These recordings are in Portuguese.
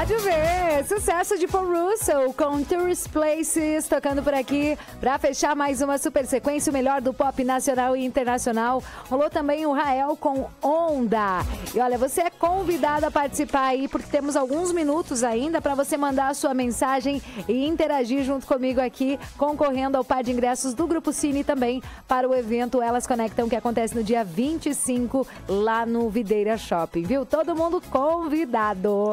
Pode ver, sucesso de Paul Russell com Tourist Places tocando por aqui para fechar mais uma super sequência, o melhor do pop nacional e internacional. Rolou também o Rael com Onda. E olha, você é convidado a participar aí porque temos alguns minutos ainda para você mandar a sua mensagem e interagir junto comigo aqui, concorrendo ao par de ingressos do Grupo Cine também para o evento Elas Conectam, que acontece no dia 25 lá no Videira Shopping, viu? Todo mundo convidado.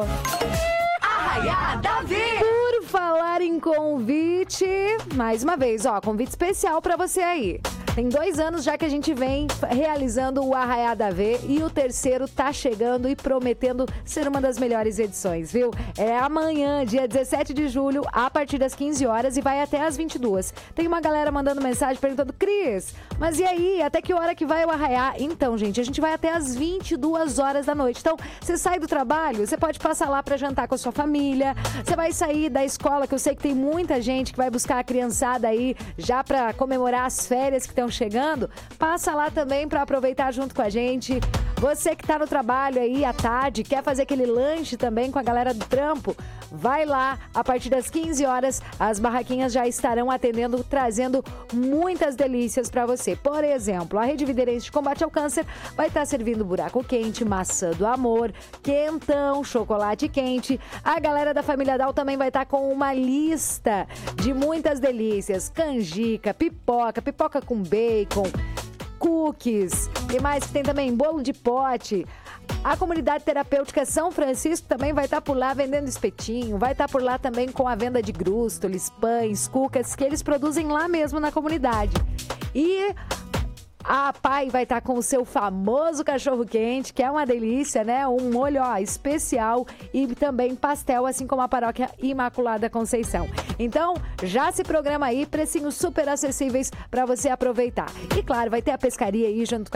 Arraiada V. Por falar em convite, mais uma vez, convite especial pra você aí. Tem 2 anos já que a gente vem realizando o Arraiada V e o terceiro tá chegando e prometendo ser uma das melhores edições, viu? É amanhã, dia 17 de julho, a partir das 15 horas e vai até às 22. Tem uma galera mandando mensagem perguntando: Cris, mas e aí? Até que hora que vai o Arraiá? Então, gente, a gente vai até às 22 horas da noite. Então, você sai do trabalho, você pode passar lá pra jantar com a sua família, você vai sair da escola, que eu sei que tem muita gente que vai buscar a criançada aí já pra comemorar as férias que estão chegando, passa lá também para aproveitar junto com a gente. Você que tá no trabalho aí à tarde, quer fazer aquele lanche também com a galera do trampo, vai lá, a partir das 15 horas, as barraquinhas já estarão atendendo, trazendo muitas delícias para você. Por exemplo, a Rede Videirense de Combate ao Câncer vai estar servindo buraco quente, maçã do amor, quentão, chocolate quente. A galera da Família Dal também vai estar com uma lista de muitas delícias, canjica, pipoca com bacon, cookies, e mais que tem também bolo de pote. A comunidade terapêutica São Francisco também vai estar por lá vendendo espetinho, vai estar por lá também com a venda de grústolis, pães, cucas, que eles produzem lá mesmo na comunidade. E a Pai vai estar com o seu famoso cachorro-quente, que é uma delícia, né? Um molho, especial e também pastel, assim como a Paróquia Imaculada Conceição. Então, já se programa aí, precinhos super acessíveis para você aproveitar. E claro, vai ter a pescaria aí junto com